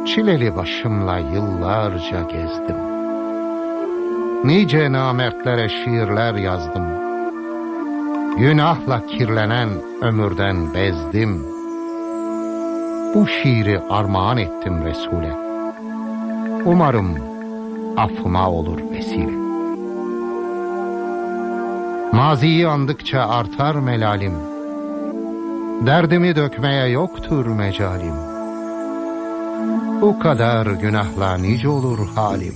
Çileli başımla yıllarca gezdim. Nice namertlere şiirler yazdım. Günahla kirlenen ömürden bezdim. Bu şiiri armağan ettim Resul'e. Umarım affıma olur vesile. Maziyi andıkça artar melalim. Derdimi dökmeye yoktur mecalim. Bu kadar günahla nice olur halim.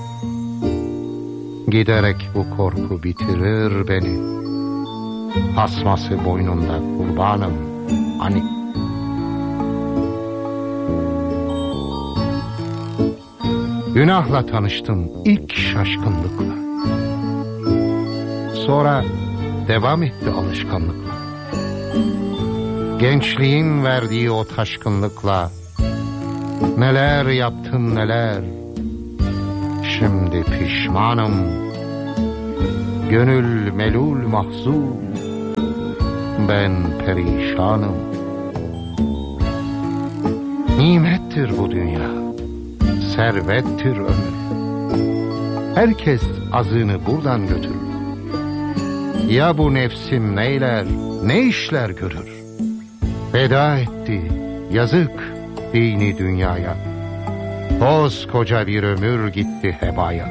Giderek bu korku bitirir beni. Asması boynunda kurbanım hani. Günahla tanıştım ilk şaşkınlıkla. Sonra devam etti alışkanlıkla. Gençliğin verdiği o taşkınlıkla neler yaptım neler. Şimdi pişmanım. Gönül melul mahzun. Ben perişanım. Nimettir bu dünya. Servettir ömür. Herkes azığını buradan götürür. Ya bu nefsim neyler, ne işler görür? Feda etti, yazık dini dünyaya. Koskoca bir ömür gitti hebaya.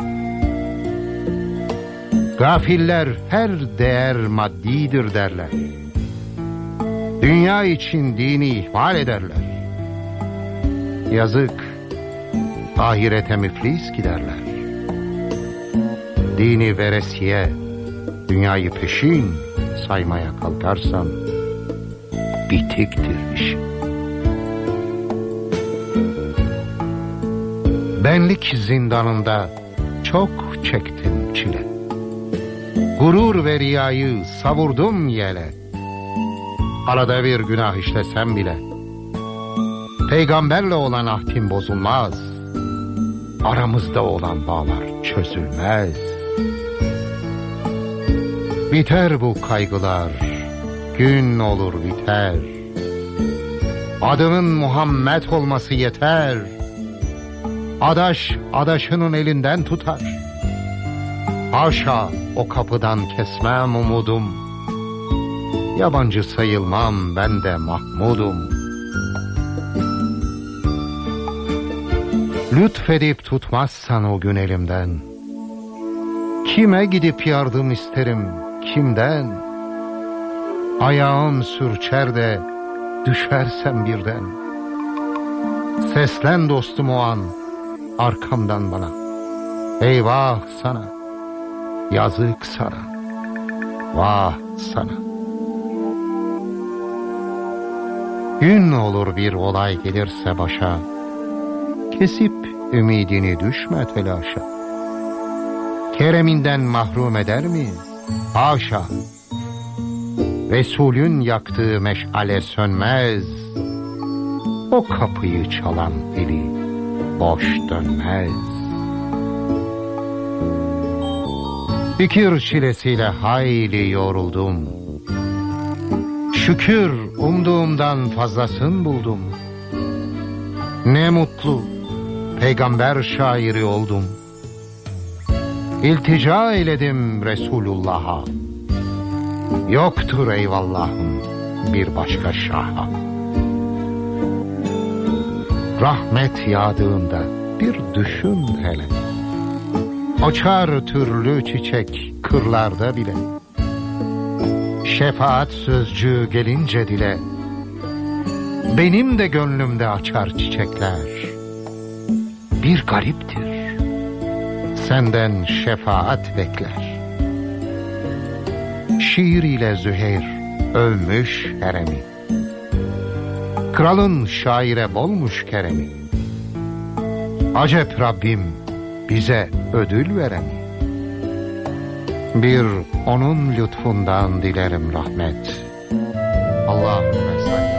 Gafiller her değer maddidir derler. Dünya için dini ihmal ederler. Yazık, ahirete müflis giderler. Dini veresiye, dünyayı peşin saymaya kalkarsan bitiktir iş. Benlik zindanında çok çektim çile. Gurur ve riyayı savurdum yele. Arada bir günah işlesem bile peygamberle olan ahdim bozulmaz. Aramızda olan bağlar çözülmez. Biter bu kaygılar, gün olur biter. Adımın Muhammed olması yeter. Adaş adaşının elinden tutar. Haşa o kapıdan kesmem umudum. Yabancı sayılmam ben de Mahmudum. Lütfedip tutmazsan o gün elimden, kime gidip yardım isterim, kimden? Ayağım sürçer de düşersem birden. Seslen dostum o an arkamdan bana. Eyvah sana, yazık sana, vah sana. Gün olur bir olay gelirse başa, kesip ümidini düşme telaşa. Kereminden mahrum eder mi? Haşa. Resulün yaktığı meşale sönmez. O kapıyı çalan eli boş dönmez. Fikir çilesiyle hayli yoruldum. Şükür umduğumdan fazlasını buldum. Ne mutlu peygamber şairi oldum. İltica eyledim Resulullah'a. Yoktur eyvallahım bir başka şaha. Rahmet yağdığında bir düşün hele. Açar türlü çiçek kırlarda bile. Şefaat sözcüğü gelince dile, benim de gönlümde açar çiçekler. Bir gariptir, senden şefaat bekler. Şiir ile Züheyr övmüş Herem'i. Kralın şaire bolmuş keremi. Acep Rabbim bize ödül veremi. Bir onun lütfundan dilerim rahmet. Allahümme salli.